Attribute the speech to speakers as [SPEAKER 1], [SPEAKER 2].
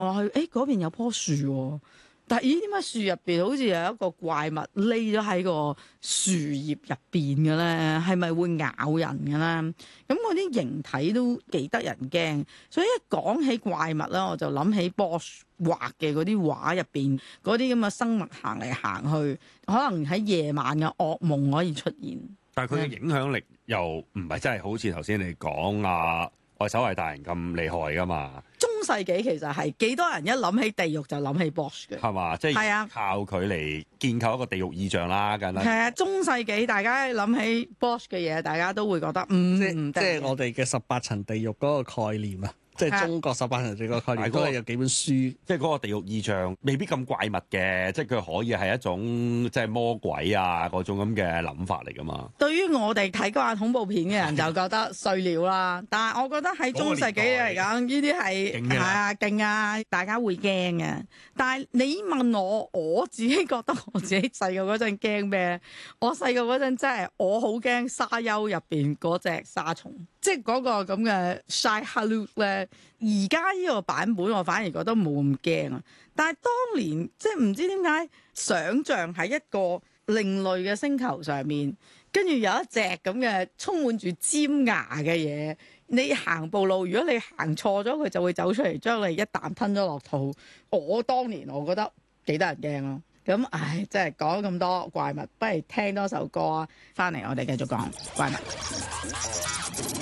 [SPEAKER 1] 我話去嗰邊有棵樹喎，但係咦點解樹入邊好似有一個怪物匿咗喺個樹葉入邊嘅咧？係咪會咬人嘅咧？咁嗰啲形體都幾得人驚，所以一講起怪物咧，我就諗起 Bosch 畫嘅嗰啲畫入邊嗰啲咁嘅生物行嚟行去，可能喺夜晚嘅噩夢可以出現。
[SPEAKER 2] 但係佢嘅影響力又唔係真係好似頭先你講愛守衛大人咁厲害噶嘛？
[SPEAKER 1] 中世紀其實係幾多人一諗起地獄就諗起 Bosch 嘅，
[SPEAKER 2] 係嘛？即係靠佢嚟建構一個地獄意象啦，簡單。
[SPEAKER 1] 係啊，中世紀大家諗起 Bosch 嘅嘢，大家都會覺得唔得。
[SPEAKER 3] 即係我哋嘅18層地獄嗰個概念啊！即係中國18層地獄概念，都係有幾本書，
[SPEAKER 2] 即係嗰個地獄意象未必咁怪物嘅，即係佢可以係一種即係魔鬼啊嗰種咁嘅諗法嚟噶嘛。
[SPEAKER 1] 對於我哋睇嗰下恐怖片嘅人就覺得碎料啦，但係我覺得喺中世紀嚟講，呢啲係啊勁啊，大家會驚嘅。但係你問我自己覺得我自己細個嗰陣驚咩？我細個嗰陣真係我好驚沙丘入邊嗰隻沙蟲。即係嗰個咁嘅 Shai-Hulud 咧，而家呢個版本我反而覺得冇咁驚啊！但係當年即係唔知點解想像喺一個另類嘅星球上面，跟住有一隻咁嘅充滿住尖牙嘅嘢，你行步路，如果你行錯咗，佢就會走出嚟將你一啖吞咗落肚。我當年我覺得幾得人驚咯。咁唉，真係講咁多怪物，不如聽多首歌啊！翻嚟我哋繼續講怪物。